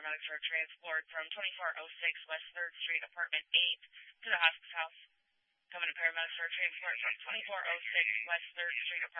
paramedics were transported from 2406 West 3rd Street, Apartment 8 to the hospice house. Company paramedics were transported from 2406 West 3rd Street, Apartment